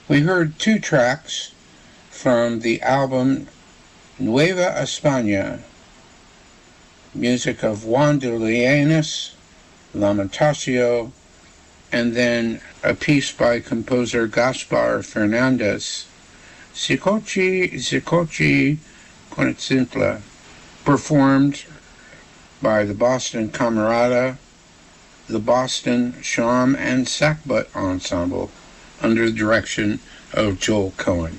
We heard two tracks from the album Nueva España, music of Juan de Lienes, Lamentatio, and then a piece by composer Gaspar Fernandez, Zicochi Conetzimpla, performed by the Boston Camerata, the Boston Shawm and Sackbut Ensemble, under the direction of Joel Cohen.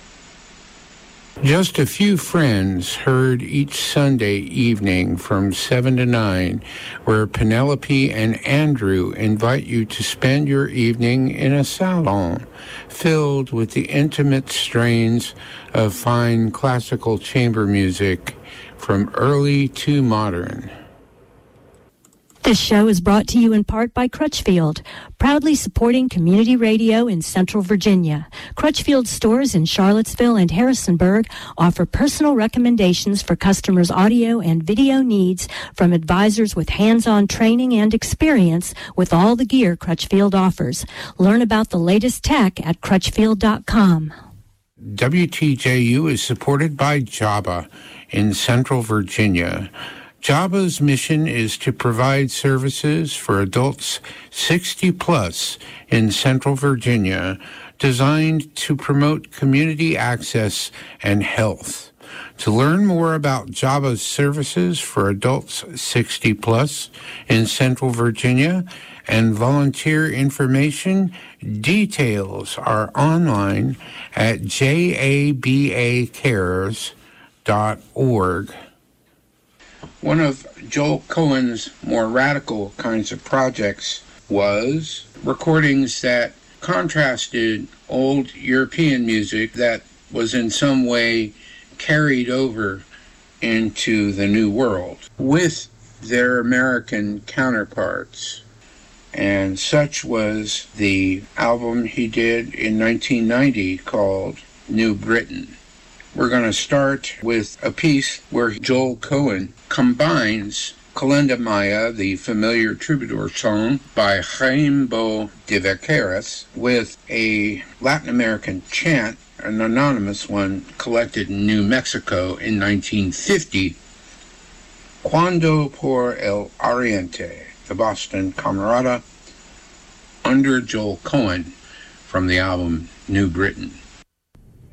Just a Few Friends heard each Sunday evening from 7 to 9, where Penelope and Andrew invite you to spend your evening in a salon filled with the intimate strains of fine classical chamber music from early to modern. This show is brought to you in part by Crutchfield, proudly supporting community radio in Central Virginia. Crutchfield stores in Charlottesville and Harrisonburg offer personal recommendations for customers' audio and video needs from advisors with hands-on training and experience with all the gear Crutchfield offers. Learn about the latest tech at crutchfield.com. WTJU is supported by JABA in Central Virginia. JABA's mission is to provide services for adults 60 plus in Central Virginia, designed to promote community access and health. To learn more about JABA's services for adults 60 plus in Central Virginia and volunteer information, details are online at jabacares.org. One of Joel Cohen's more radical kinds of projects was recordings that contrasted old European music that was in some way carried over into the New World with their American counterparts. And such was the album he did in 1990 called New Britain. We're going to start with a piece where Joel Cohen combines Calenda Maya, the familiar troubadour song by Jaimbo de Vaqueras, with a Latin American chant, an anonymous one collected in New Mexico in 1950, Cuando por el Oriente, the Boston Camerata, under Joel Cohen from the album New Britain.